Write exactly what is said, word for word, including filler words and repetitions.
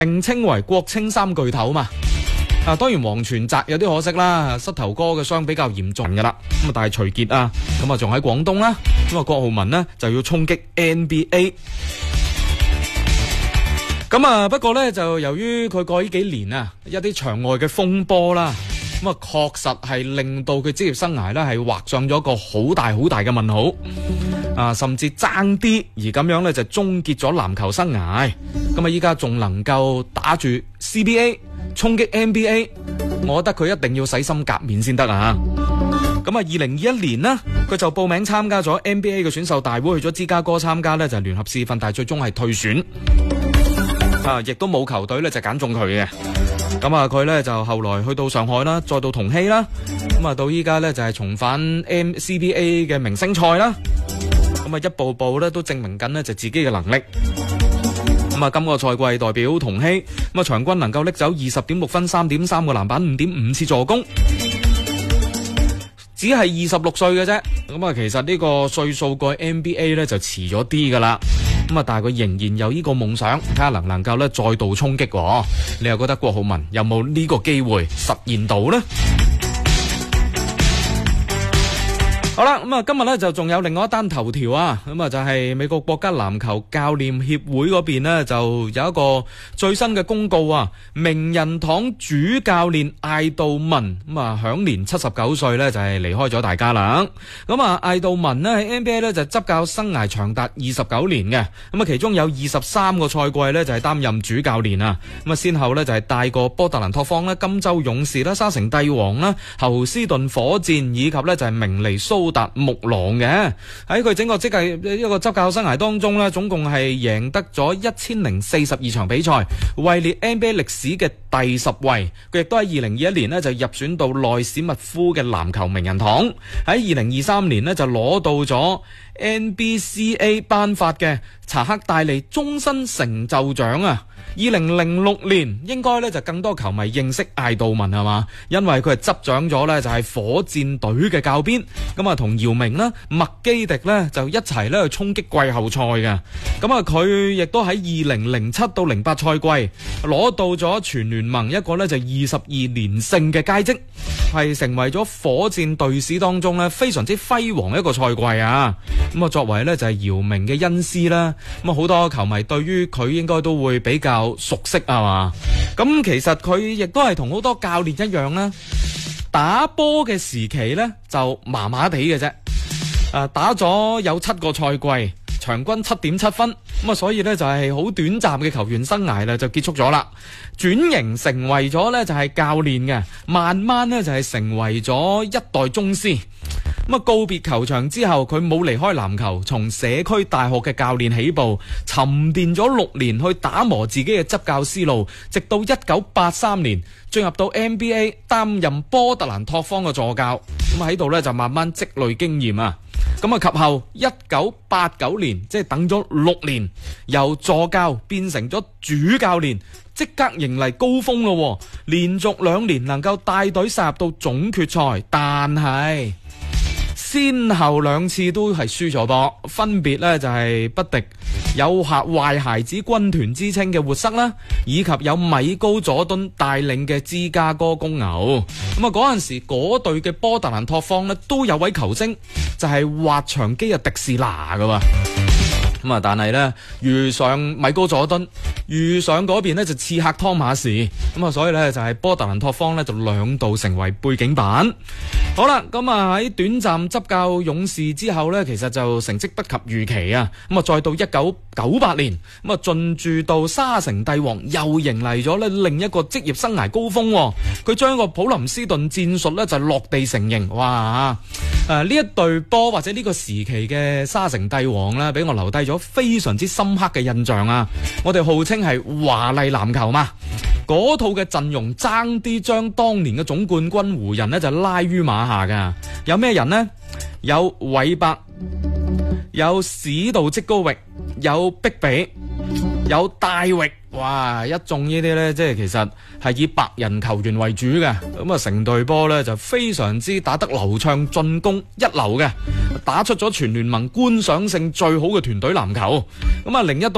並稱為國青三巨頭嘛。啊，當然黃全澤有啲可惜啦，膝頭哥嘅傷比較嚴重噶啦。咁啊，但係徐傑啊，咁啊仲喺廣東啦。咁啊，郭浩文呢就要衝擊 N B A。咁啊，不過呢，就由於佢過呢幾年啊，一啲場外嘅風波啦，咁啊確實係令到佢職業生涯呢係畫上咗一個好大好大嘅問號。啊，甚至爭啲而咁樣呢，就終結咗籃球生涯。咁啊，依家仲能夠打住 C B A 衝擊 N B A， 我覺得佢一定要洗心革面先得啊！咁啊，二零二一年呢，佢就報名參加咗 N B A 嘅選秀大會，去咗芝加哥參加呢，就係聯合試訓，但係最終係退選。啊，亦都冇球隊呢，就揀中佢嘅。咁啊，佢呢，就後來去到上海啦，再到同曦啦，咁啊到依家呢，就係重返 M C B A 嘅明星賽啦。咁啊，一步步咧都證明緊呢就自己嘅能力。咁啊，今個賽季代表同曦，咁啊場均能夠拎走二十點六分、三點三個籃板、五點五次助攻，只係二十六歲嘅啫。咁啊，其實呢個歲數過 N B A 咧就遲咗啲噶啦。咁啊，但係佢仍然有呢個夢想，睇下能唔能夠咧再度衝擊。你又覺得郭浩文有冇呢個機會實現到呢？好啦，咁啊，今日咧就仲有另外一單頭條啊，咁啊就係美國國家籃球教練協會嗰邊呢，就有一個最新嘅公告啊，名人堂主教練艾杜文咁啊享年七十九歲呢，就係離開咗大家啦。咁啊，艾杜文呢喺 N B A 呢就執教生涯長達二十九年嘅，咁啊其中有二十三個賽季呢就係擔任主教練啊，咁啊先後呢就係帶過波特蘭拓荒啦、金州勇士啦、沙城帝王啦、侯斯頓火箭以及呢就係明尼蘇達木狼嘅。喺佢整個職計一個執教生涯當中呢，總共係贏得咗一千零四十二場比賽，位列 N B A 歷史嘅第十位。佢亦都喺二零二一年呢就入選到內史密夫嘅籃球名人堂。喺二零二三年呢就攞到咗 N B C A 頒發嘅查克戴利終身成就獎啊！二零零六年應該咧就更多球迷認識艾杜文係嘛，因為佢係執掌咗咧就係火箭隊嘅教鞭，咁啊同姚明啦、麥基迪咧就一齊咧去衝擊季後賽嘅。咁啊佢亦都喺二零零七到零八賽季攞到咗全聯盟一個咧就二十二連勝嘅佳績，係成為咗火箭隊史當中咧非常之輝煌一個賽季啊！咁啊作為咧就係姚明嘅恩師啦，咁啊好多球迷對於佢應該都會比較熟悉啊嘛。咁其實佢亦都係同好多教練一樣啦，打波嘅時期呢就麻麻地嘅啫。誒，打咗有七個賽季，場均七點七分，咁啊所以呢就係好短暫嘅球員生涯啦就結束咗啦。轉型成為咗呢就係教練嘅，慢慢呢就係成為咗一代宗師。咁啊告別球場之後，佢冇離開籃球，從社區大學嘅教練起步，沉澱咗六年去打磨自己嘅執教思路，直到一九八三年進入到 N B A 擔任波特蘭拓荒嘅助教。咁喺度呢就慢慢積累經驗啊。咁啊及後一九八九年，即係等咗六年，由助教變成咗主教練，即刻迎嚟高峰咯。連續兩年能夠帶隊殺入到總決賽，但係先後兩次都係輸咗波，分別呢就係不敵有孩壞孩子軍團之稱嘅活塞啦，以及有米高佐敦帶領嘅芝加哥公牛。咁啊嗰陣時嗰隊嘅波特蘭拓荒呢都有位球星，就係滑翔機嘅迪士拿噶。咁啊，但係呢，遇上米高佐敦，遇上嗰邊呢就刺客湯馬士，咁啊，所以呢，就係、是、波特蘭拓荒呢就兩度成為背景板。好啦，咁啊喺短暫執教勇士之後呢，其實就成績不及預期啊。咁啊，再到一九九八年，咁啊進駐到沙城帝王，又迎嚟咗呢另一個職業生涯高峰。佢將個普林斯頓戰術呢就落地成形。哇！誒、啊，呢一隊波或者呢個時期嘅沙城帝王呢，俾我留低咗非常之深刻嘅印象啊！我哋號稱係華麗籃球嘛，嗰套嘅陣容爭啲將當年嘅總冠軍湖人呢就拉於馬下噶。有咩人呢？有韋伯，有史道積高域，有碧比，有戴域。哇！一眾呢啲呢，即係其實係以白人球員為主嘅，咁啊成隊波呢，就非常之打得流暢，進攻一流嘅，打出咗全聯盟觀賞性最好嘅團隊籃球。咁啊另一